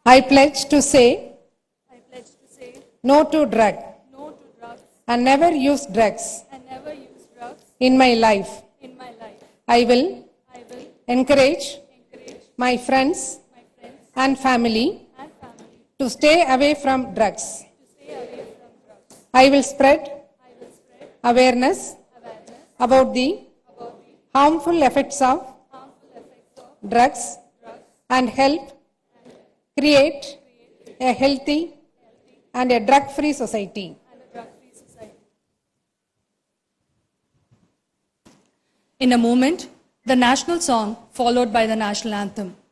I pledge to say I pledge to say no to drug no to drugs and never use drugs and never use drugs in my life. in my life. I will I will encourage encourage my friends my friends and family and family to stay away from drugs. to stay away from drugs. I will spread I will spread awareness awareness about the about the harmful effects of harmful effects of drugs drugs and help create a healthy and a drug-free society. and a drug-free society. In a moment, the national song followed by the national anthem.